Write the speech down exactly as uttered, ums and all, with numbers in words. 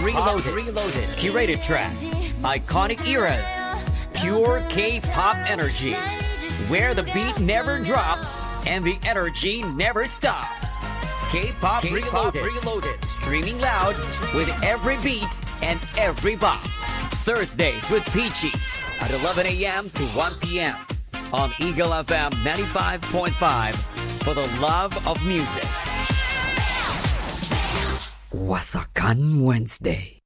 Reloaded. Reloaded. Curated tracks. Iconic eras. Pure K-pop energy. Where the beat never drops and the energy never stops. K-pop, K-pop Reloaded. Reloaded. Streaming loud with every beat and every bop. Thursdays with Peachy at eleven a.m. to one p.m. on Eagle F M ninety-five point five for the love of music. Wasakan Wednesday.